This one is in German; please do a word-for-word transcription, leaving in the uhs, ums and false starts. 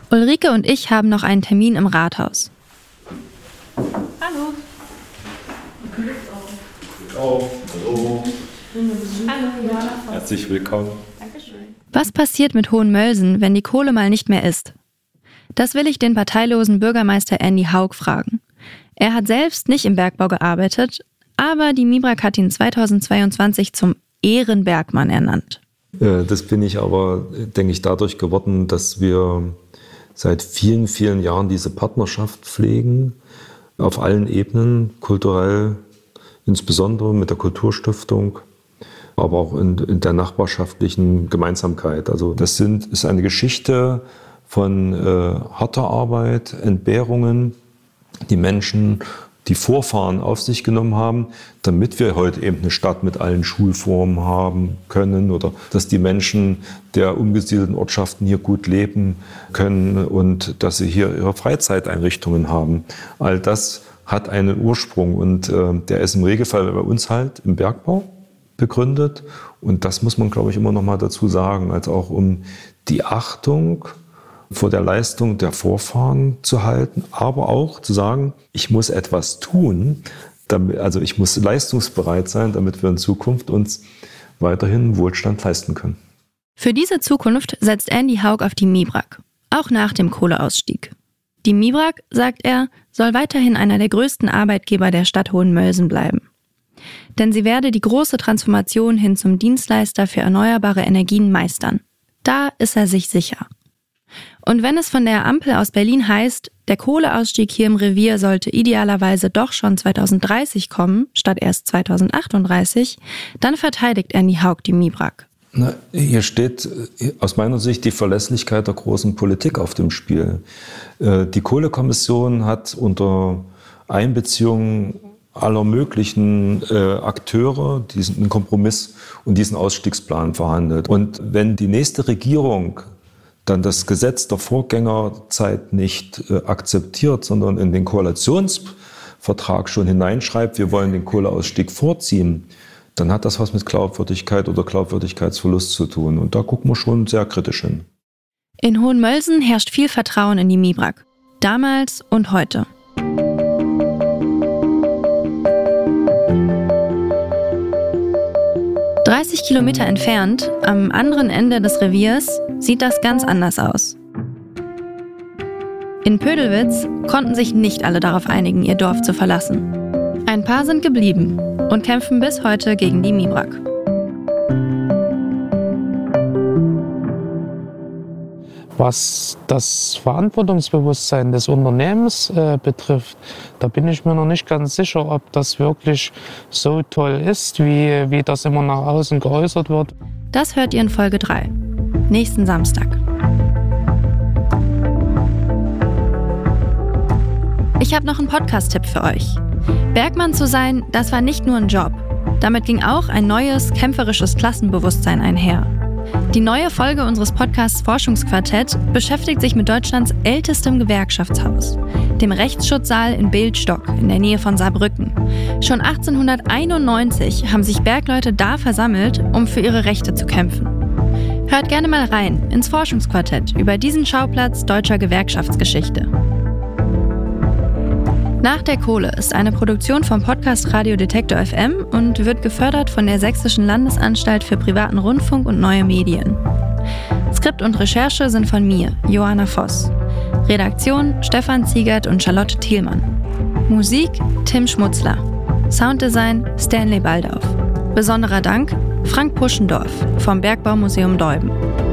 Ulrike und ich haben noch einen Termin im Rathaus. Hallo. Oh, hallo. Hallo, ja. Herzlich willkommen. Dankeschön. Was passiert mit Hohenmölsen, wenn die Kohle mal nicht mehr ist? Das will ich den parteilosen Bürgermeister Andy Haug fragen. Er hat selbst nicht im Bergbau gearbeitet, aber die MIBRAG hat ihn zweitausendzweiundzwanzig zum Ehrenbergmann ernannt. Das bin ich aber, denke ich, dadurch geworden, dass wir seit vielen, vielen Jahren diese Partnerschaft pflegen, auf allen Ebenen, kulturell, insbesondere mit der Kulturstiftung, aber auch in, in der nachbarschaftlichen Gemeinsamkeit. Also das sind, ist eine Geschichte von äh, harter Arbeit, Entbehrungen, die Menschen, die Vorfahren auf sich genommen haben, damit wir heute eben eine Stadt mit allen Schulformen haben können oder dass die Menschen der umgesiedelten Ortschaften hier gut leben können und dass sie hier ihre Freizeiteinrichtungen haben. All das hat einen Ursprung und äh, der ist im Regelfall bei uns halt im Bergbau begründet. Und das muss man, glaube ich, immer noch mal dazu sagen, als auch um die Achtung vor der Leistung der Vorfahren zu halten, aber auch zu sagen, ich muss etwas tun, damit, also ich muss leistungsbereit sein, damit wir in Zukunft uns weiterhin Wohlstand leisten können. Für diese Zukunft setzt Andy Haug auf die MIBRAG, auch nach dem Kohleausstieg. Die MIBRAG, sagt er, soll weiterhin einer der größten Arbeitgeber der Stadt Hohenmölsen bleiben. Denn sie werde die große Transformation hin zum Dienstleister für erneuerbare Energien meistern. Da ist er sich sicher. Und wenn es von der Ampel aus Berlin heißt, der Kohleausstieg hier im Revier sollte idealerweise doch schon zweitausenddreißig kommen, statt erst zweitausendachtunddreißig, dann verteidigt Andy Haug die MIBRAG. Na, hier steht aus meiner Sicht die Verlässlichkeit der großen Politik auf dem Spiel. Die Kohlekommission hat unter Einbeziehung aller möglichen äh, Akteure diesen Kompromiss und diesen Ausstiegsplan verhandelt. Und wenn die nächste Regierung dann das Gesetz der Vorgängerzeit nicht äh, akzeptiert, sondern in den Koalitionsvertrag schon hineinschreibt, wir wollen den Kohleausstieg vorziehen, dann hat das was mit Glaubwürdigkeit oder Glaubwürdigkeitsverlust zu tun. Und da gucken wir schon sehr kritisch hin. In Hohenmölsen herrscht viel Vertrauen in die MIBRAG. Damals und heute. dreißig Kilometer entfernt, am anderen Ende des Reviers, sieht das ganz anders aus. In Pödelwitz konnten sich nicht alle darauf einigen, ihr Dorf zu verlassen. Ein paar sind geblieben und kämpfen bis heute gegen die MIBRAG. Was das Verantwortungsbewusstsein des Unternehmens äh, betrifft, da bin ich mir noch nicht ganz sicher, ob das wirklich so toll ist, wie, wie das immer nach außen geäußert wird. Das hört ihr in Folge drei, nächsten Samstag. Ich habe noch einen Podcast-Tipp für euch. Bergmann zu sein, das war nicht nur ein Job. Damit ging auch ein neues, kämpferisches Klassenbewusstsein einher. Die neue Folge unseres Podcasts Forschungsquartett beschäftigt sich mit Deutschlands ältestem Gewerkschaftshaus, dem Rechtsschutzsaal in Bildstock in der Nähe von Saarbrücken. Schon achtzehnhunderteinundneunzig haben sich Bergleute da versammelt, um für ihre Rechte zu kämpfen. Hört gerne mal rein ins Forschungsquartett über diesen Schauplatz deutscher Gewerkschaftsgeschichte. Nach der Kohle ist eine Produktion vom Podcast Radio Detektor F M und wird gefördert von der Sächsischen Landesanstalt für privaten Rundfunk und neue Medien. Skript und Recherche sind von mir, Johanna Voss. Redaktion Stefan Ziegert und Charlotte Thielmann. Musik Tim Schmutzler. Sounddesign Stanley Baldauf. Besonderer Dank Frank Puschendorf vom Bergbaumuseum Deuben.